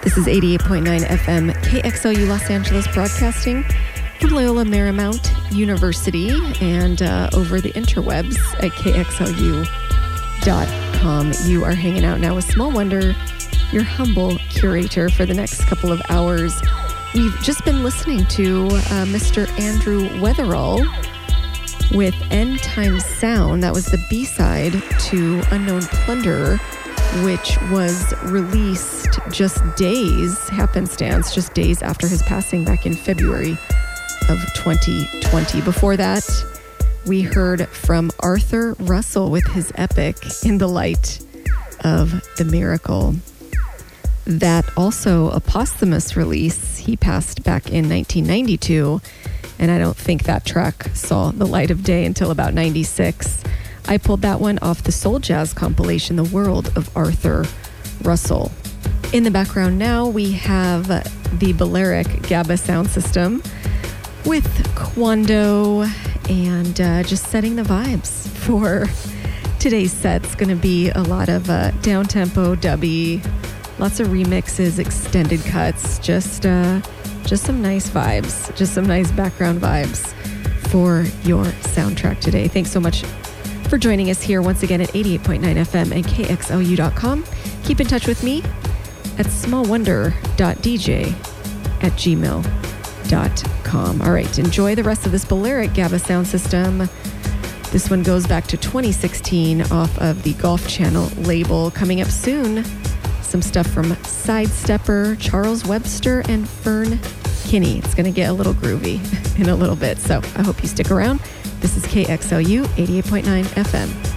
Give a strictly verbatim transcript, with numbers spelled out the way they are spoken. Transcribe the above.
This is eighty-eight point nine F M K X L U Los Angeles, broadcasting from Loyola Marymount University and uh, over the interwebs at K X L U dot com. You are hanging out now with Small Wonder, your humble curator for the next couple of hours. We've just been listening to uh, Mister Andrew Weatherall with End Time Sound. That was the B-side to Unknown Plunderer, which was released just days, happenstance, just days after his passing back in February of twenty twenty. Before that, we heard from Arthur Russell with his epic In the Light of the Miracle. That also a posthumous release. He passed back in nineteen ninety-two, and I don't think that track saw the light of day until about ninety-six. I pulled that one off the Soul Jazz compilation, The World of Arthur Russell. In the background now, we have the Balearic GABA sound system with Quando and uh, just setting the vibes for today's set. It's going to be a lot of uh, down-tempo, dubby, lots of remixes, extended cuts, just, uh, just some nice vibes, just some nice background vibes for your soundtrack today. Thanks so much for joining us here once again at eighty-eight point nine F M and K X L U dot com. Keep in touch with me at small wonder dot d j at gmail dot com. All right, enjoy the rest of this Balearic GABA sound system. This one goes back to twenty sixteen off of the Golf Channel label. Coming up soon, some stuff from Sidestepper, Charles Webster, and Fern Kinney. It's going to get a little groovy in a little bit, so I hope you stick around. This is K X L U eighty-eight point nine F M.